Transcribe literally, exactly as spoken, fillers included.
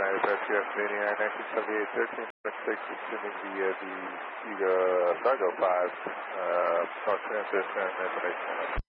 United Rescue F eighty-nine, nineteen seventy-eight, thirteen six, assuming the, uh, the, the uh, Fargo five, uh, North Transit and information.